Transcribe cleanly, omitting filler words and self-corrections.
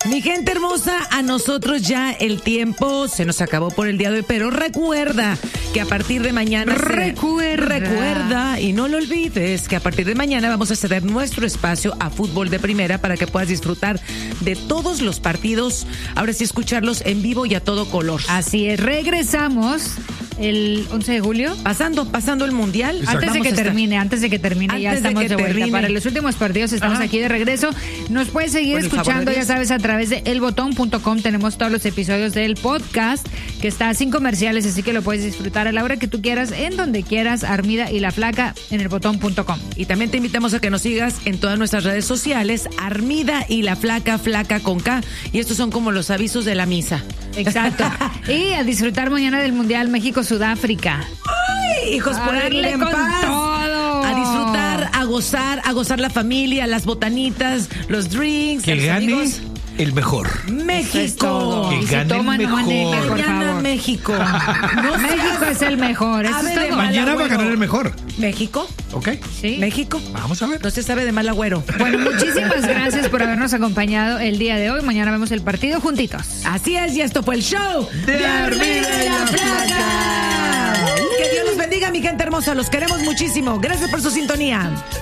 Mi gente hermosa, a nosotros ya el tiempo se nos acabó por el día de hoy, pero recuerda que a partir de mañana recuerda y no lo olvides que a partir de mañana vamos a ceder nuestro espacio a Fútbol de Primera para que puedas disfrutar de todos los partidos, ahora sí escucharlos en vivo y a todo color. Así es, regresamos el 11 de julio. Pasando el Mundial. Antes de que termine, ya estamos de vuelta. Para los últimos partidos estamos aquí de regreso. Nos puedes seguir escuchando, ya sabes, a través de elbotón.com. Tenemos todos los episodios del podcast, que está sin comerciales, así que lo puedes disfrutar a la hora que tú quieras, en donde quieras. Armida y la Flaca en elbotón.com. Y también te invitamos a que nos sigas en todas nuestras redes sociales, Armida y la Flaca, Flaca con K. Y estos son como los avisos de la misa. Exacto. Y a disfrutar mañana del Mundial México-Sudáfrica. ¡Ay, hijos, ponerle en con paz! todo. A disfrutar, a gozar la familia, las botanitas, los drinks, que los gane amigos. El mejor. México. Que gane el mejor. Por favor. México. No, México es el mejor. Eso es todo. Mañana va a ganar el mejor. ¿México? ¿Ok? Sí. ¿México? Vamos a ver. No se sabe de mal agüero. Bueno, muchísimas gracias por habernos acompañado el día de hoy. Mañana vemos el partido juntitos. Así es, y esto fue el show de Armida y la Flaca. Que Dios los bendiga, mi gente hermosa. Los queremos muchísimo. Gracias por su sintonía.